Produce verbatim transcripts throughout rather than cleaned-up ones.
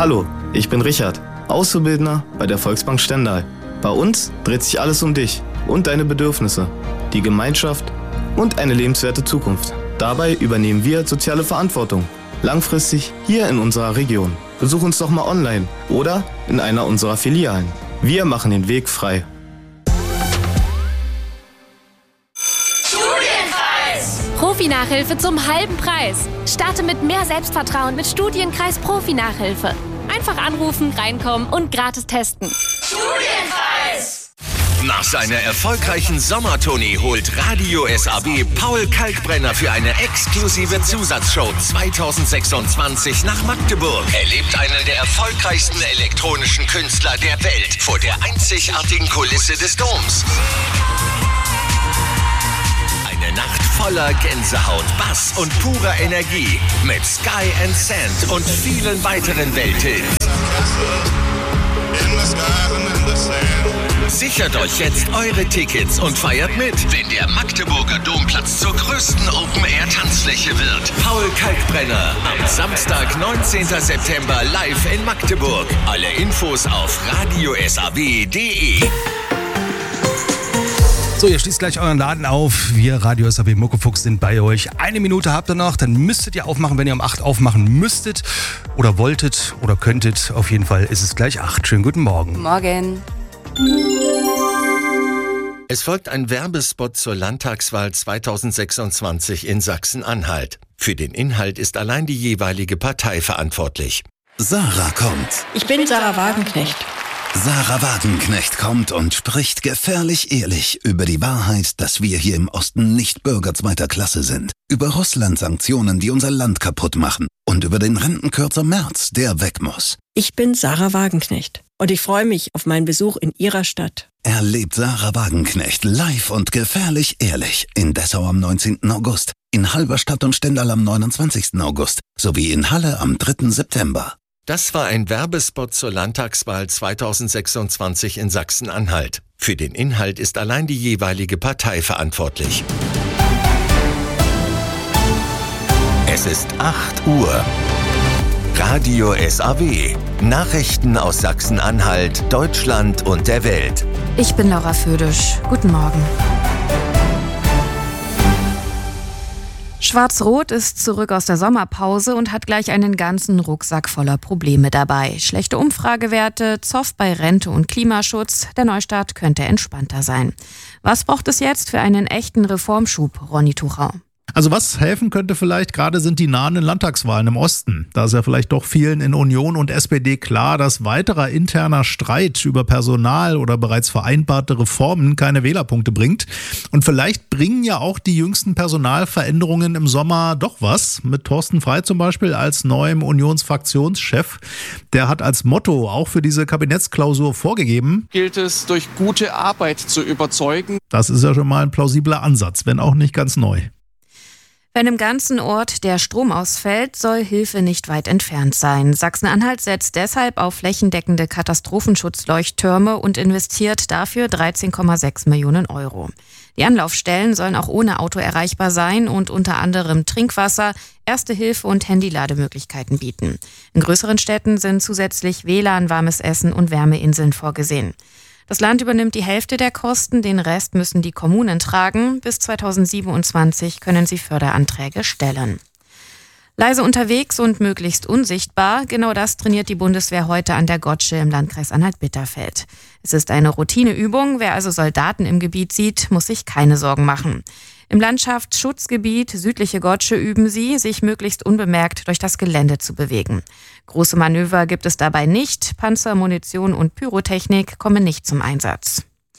Hallo, ich bin Richard, Auszubildender bei der Volksbank Stendal. Bei uns dreht sich alles um dich und deine Bedürfnisse, die Gemeinschaft und eine lebenswerte Zukunft. Dabei übernehmen wir soziale Verantwortung, langfristig hier in unserer Region. Besuch uns doch mal online oder in einer unserer Filialen. Wir machen den Weg frei. Profi-Nachhilfe zum halben Preis. Starte mit mehr Selbstvertrauen mit Studienkreis Profi-Nachhilfe. Einfach anrufen, reinkommen und gratis testen. Studienkreis! Nach seiner erfolgreichen Sommertournee holt Radio S A B Paul Kalkbrenner für eine exklusive Zusatzshow zweitausendsechsundzwanzig nach Magdeburg. Erlebt einen der erfolgreichsten elektronischen Künstler der Welt vor der einzigartigen Kulisse des Doms. Eine Nacht voller Gänsehaut, Bass und purer Energie mit Sky and Sand und vielen weiteren Welthits. Sichert euch jetzt eure Tickets und feiert mit, wenn der Magdeburger Domplatz zur größten Open-Air-Tanzfläche wird. Paul Kalkbrenner am Samstag, neunzehnten September live in Magdeburg. Alle Infos auf radio s a b punkt d e. So, ihr schließt gleich euren Laden auf. Wir, Radio S A B Muckefuchs, sind bei euch. Eine Minute habt ihr noch, dann müsstet ihr aufmachen, wenn ihr um acht aufmachen müsstet oder wolltet oder könntet. Auf jeden Fall ist es gleich acht. Schönen guten Morgen. Morgen. Es folgt ein Werbespot zur Landtagswahl zweitausendsechsundzwanzig in Sachsen-Anhalt. Für den Inhalt ist allein die jeweilige Partei verantwortlich. Sarah kommt. Ich bin Sarah Wagenknecht. Sarah Wagenknecht kommt und spricht gefährlich ehrlich über die Wahrheit, dass wir hier im Osten nicht Bürger zweiter Klasse sind. Über Russland-Sanktionen, die unser Land kaputt machen. Und über den Rentenkürzer Merz, der weg muss. Ich bin Sarah Wagenknecht und ich freue mich auf meinen Besuch in Ihrer Stadt. Erlebt Sarah Wagenknecht live und gefährlich ehrlich in Dessau am neunzehnten August, in Halberstadt und Stendal am neunundzwanzigsten August sowie in Halle am dritten September. Das war ein Werbespot zur Landtagswahl zweitausendsechsundzwanzig in Sachsen-Anhalt. Für den Inhalt ist allein die jeweilige Partei verantwortlich. Es ist acht Uhr. Radio S A W. Nachrichten aus Sachsen-Anhalt, Deutschland und der Welt. Ich bin Laura Födisch. Guten Morgen. Schwarz-Rot ist zurück aus der Sommerpause und hat gleich einen ganzen Rucksack voller Probleme dabei. Schlechte Umfragewerte, Zoff bei Rente und Klimaschutz. Der Neustart könnte entspannter sein. Was braucht es jetzt für einen echten Reformschub, Ronny Tuchau? Also was helfen könnte vielleicht gerade sind die nahenden Landtagswahlen im Osten. Da ist ja vielleicht doch vielen in Union und S P D klar, dass weiterer interner Streit über Personal oder bereits vereinbarte Reformen keine Wählerpunkte bringt. Und vielleicht bringen ja auch die jüngsten Personalveränderungen im Sommer doch was. Mit Thorsten Frey zum Beispiel als neuem Unionsfraktionschef. Der hat als Motto auch für diese Kabinettsklausur vorgegeben: Gilt es, durch gute Arbeit zu überzeugen. Das ist ja schon mal ein plausibler Ansatz, wenn auch nicht ganz neu. Wenn im ganzen Ort der Strom ausfällt, soll Hilfe nicht weit entfernt sein. Sachsen-Anhalt setzt deshalb auf flächendeckende Katastrophenschutzleuchttürme und investiert dafür dreizehn Komma sechs Millionen Euro. Die Anlaufstellen sollen auch ohne Auto erreichbar sein und unter anderem Trinkwasser, Erste Hilfe und Handylademöglichkeiten bieten. In größeren Städten sind zusätzlich W L A N, warmes Essen und Wärmeinseln vorgesehen. Das Land übernimmt die Hälfte der Kosten, den Rest müssen die Kommunen tragen. Bis zweitausendsiebenundzwanzig können sie Förderanträge stellen. Leise unterwegs und möglichst unsichtbar, genau das trainiert die Bundeswehr heute an der Gotsche im Landkreis Anhalt-Bitterfeld. Es ist eine Routineübung, wer also Soldaten im Gebiet sieht, muss sich keine Sorgen machen. Im Landschaftsschutzgebiet Südliche Gotsche üben sie, sich möglichst unbemerkt durch das Gelände zu bewegen. Große Manöver gibt es dabei nicht, Panzer, Munition und Pyrotechnik kommen nicht zum Einsatz.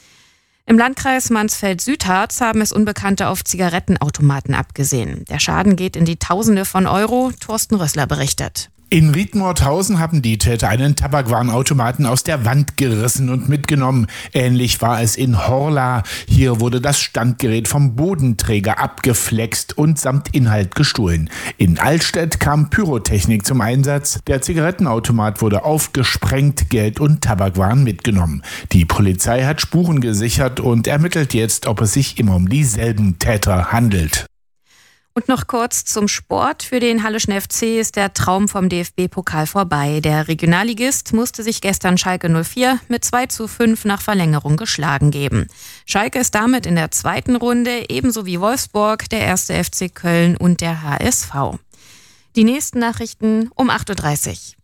Im Landkreis Mansfeld-Südharz haben es Unbekannte auf Zigarettenautomaten abgesehen. Der Schaden geht in die Tausende von Euro, Thorsten Rössler berichtet. In Rietmorthausen haben die Täter einen Tabakwarenautomaten aus der Wand gerissen und mitgenommen. Ähnlich war es in Horla. Hier wurde das Standgerät vom Bodenträger abgeflext und samt Inhalt gestohlen. In Altstedt kam Pyrotechnik zum Einsatz. Der Zigarettenautomat wurde aufgesprengt, Geld und Tabakwaren mitgenommen. Die Polizei hat Spuren gesichert und ermittelt jetzt, ob es sich immer um dieselben Täter handelt. Und noch kurz zum Sport. Für den Halleschen F C ist der Traum vom D F B-Pokal vorbei. Der Regionalligist musste sich gestern Schalke null vier mit zwei zu fünf nach Verlängerung geschlagen geben. Schalke ist damit in der zweiten Runde, ebenso wie Wolfsburg, der erste F C Köln und der H S V. Die nächsten Nachrichten um acht Uhr dreißig.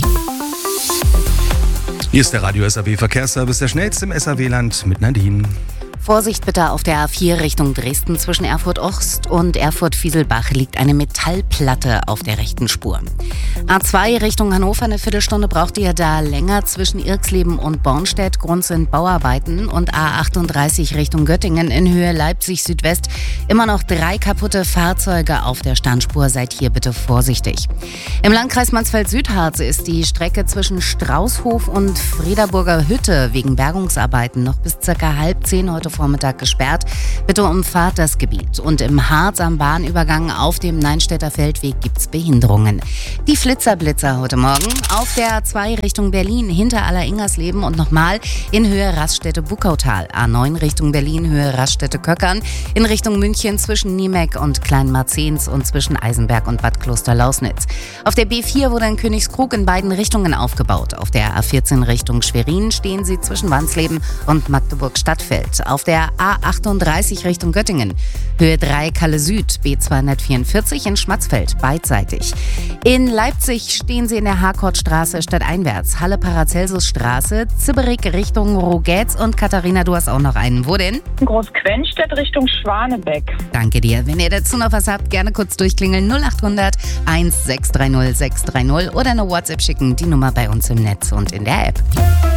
Hier ist der Radio S A B Verkehrsservice, der schnellste im S A W-Land mit Nadine. Vorsicht bitte auf der A vier Richtung Dresden. Zwischen Erfurt Ost und Erfurt-Fieselbach liegt eine Metallplatte auf der rechten Spur. A zwei Richtung Hannover, eine Viertelstunde braucht ihr da länger. Zwischen Irxleben und Bornstedt Grund sind Bauarbeiten. Und A achtunddreißig Richtung Göttingen in Höhe Leipzig Südwest. Immer noch drei kaputte Fahrzeuge auf der Standspur. Seid hier bitte vorsichtig. Im Landkreis Mansfeld-Südharz ist die Strecke zwischen Straußhof und Friederburger Hütte wegen Bergungsarbeiten noch bis circa halb zehn heute Vormittag gesperrt. Bitte umfahrt das Gebiet. Und im Harz am Bahnübergang auf dem Neinstädter Feldweg gibt's Behinderungen. Die Flitzerblitzer heute Morgen auf der A zwei Richtung Berlin hinter Aller-Ingersleben und nochmal in Höhe Raststätte-Buckautal. A neun Richtung Berlin, Höhe Raststätte-Köckern. In Richtung München zwischen Niemeck und Kleinmarzens und zwischen Eisenberg und Bad Kloster-Lausnitz. Auf der B vier wurde in Königskrug in beiden Richtungen aufgebaut. Auf der A vierzehn Richtung Schwerin stehen sie zwischen Wansleben und Magdeburg-Stadtfeld. Auf der A achtunddreißig Richtung Göttingen, Höhe drei Kalle Süd, B zweihundertvierundvierzig in Schmatzfeld, beidseitig. In Leipzig stehen sie in der Harkortstraße stadteinwärts, Halle Paracelsusstraße, Zibberig Richtung Rogetz und Katharina, du hast auch noch einen. Wo denn? Großquenstedt Richtung Schwanebeck. Danke dir. Wenn ihr dazu noch was habt, gerne kurz durchklingeln null achthundert eins sechs drei null sechs drei null oder eine WhatsApp schicken, die Nummer bei uns im Netz und in der App.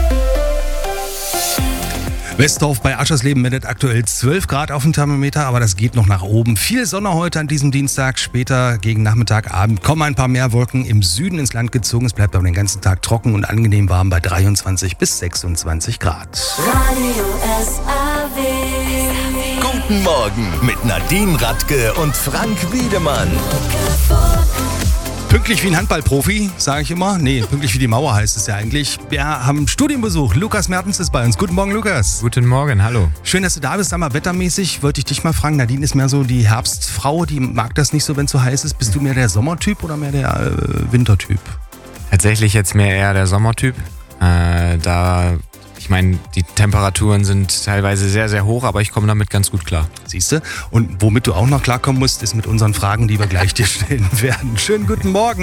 Westdorf bei Aschersleben meldet aktuell zwölf Grad auf dem Thermometer, aber das geht noch nach oben. Viel Sonne heute an diesem Dienstag, später gegen Nachmittag, Abend kommen ein paar mehr Wolken im Süden ins Land gezogen. Es bleibt aber den ganzen Tag trocken und angenehm warm bei dreiundzwanzig bis sechsundzwanzig Grad. Radio S A W. Guten Morgen mit Nadine Radke und Frank Wiedemann. Pünktlich wie ein Handballprofi, sage ich immer. Nee, pünktlich wie die Mauer heißt es ja eigentlich. Wir haben Studienbesuch. Lukas Mertens ist bei uns. Guten Morgen, Lukas. Guten Morgen, hallo. Schön, dass du da bist. Sag mal, wettermäßig wollte ich dich mal fragen. Nadine ist mehr so die Herbstfrau, die mag das nicht so, wenn es so heiß ist. Bist du mehr der Sommertyp oder mehr der äh, Wintertyp? Tatsächlich jetzt mehr eher der Sommertyp. Äh, da... Ich meine, die Temperaturen sind teilweise sehr, sehr hoch, aber ich komme damit ganz gut klar. Siehst du? Und womit du auch noch klarkommen musst, ist mit unseren Fragen, die wir gleich dir stellen werden. Schönen guten Morgen.